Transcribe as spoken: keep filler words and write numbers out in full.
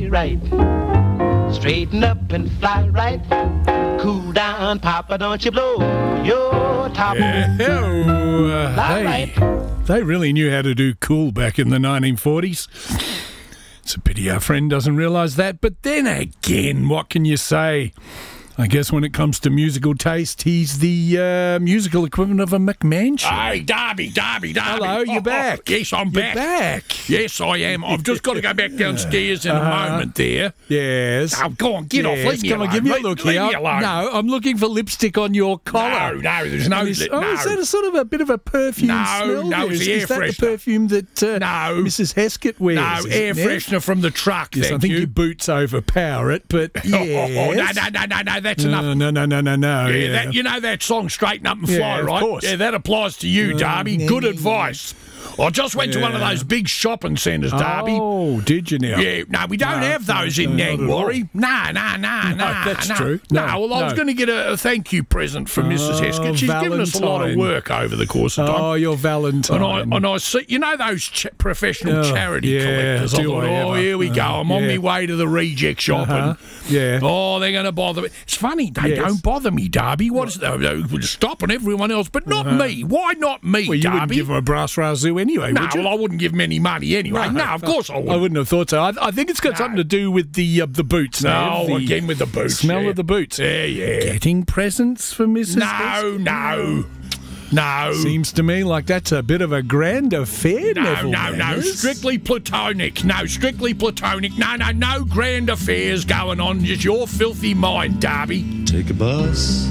be right. Straighten up and fly right. Cool down, Papa, don't you blow your top. Yeah. Oh, uh, Fly hey, right. they really knew how to do cool back in the nineteen forties. It's a pity our friend doesn't realise that. But then again, what can you say? I guess when it comes to musical taste, he's the uh, musical equivalent of a McMansion. Hey, Darby, Darby, Darby. Hello, you're Oh, back. Oh, yes, I'm You're back. back. Yes, I am. I've just got to go back downstairs in Uh-huh. a moment there. Yes. Oh, go on, get off. Yes, Leave me come alone. on, give me a Leave- look leave here. me alone. No, I'm looking for lipstick on your collar. No, no, there's no And is- lip- Oh, no. is that a sort of a bit of a perfume No, smell? no, there? it's Is, the air is that the freshener. perfume that uh, No. Missus Heskett wears? No, is it, air Nev? freshener from the truck, Yes, thank I think you. your boots overpower it, but Oh, oh, yes. oh, no, no, no, no, no, that's enough. No, no, no, no, no, no. Yeah, Yeah, That, you know that song, Straighten Up and Fly, Yeah, of right? course. Yeah, that applies to you, Darby. yeah, Good yeah, advice. I just went to one of Yeah. those big shopping centres, Darby. Oh, did you now? Yeah, no, we don't No, have those no, in not at all. Nangwarry. No, no, no, no. that's no. true. No, No, well, I was no. going to get a, a thank you present from Missus Oh, Heskett. She's given us a lot of Valentine. work over the course of time. Oh, your Valentine. And I, and I see, you know those ch- professional Oh, charity yeah, collectors. I do thought, I oh, ever. here we go. I'm on yeah. my way to the reject shop. Uh-huh. And, Yeah. oh, they're going to bother me. It's funny, they Yes. don't bother me, Darby. What is it? They would stop on everyone else, but not me. Why not me, Uh-huh. Well, you wouldn't Darby? give him a brass razoo anyway, no, would you? well, I wouldn't give him any money anyway. No, of course I wouldn't. I wouldn't have thought so. I, I think it's got something to do with the uh, the boots. No, Nev, the again with the boots. smell yeah. of the boots. Yeah, yeah. Getting presents for Missus No, Heskett? no, no. Seems to me like that's a bit of a grand affair, No, Neville no, no. Manners. Strictly platonic. No, strictly platonic. No, no, no grand affairs going on. Just your filthy mind, Darby. Take a bus.